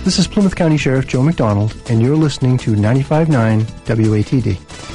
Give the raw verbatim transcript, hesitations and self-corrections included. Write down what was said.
This is Plymouth County Sheriff Joe McDonald, and you're listening to ninety-five point nine W A T D.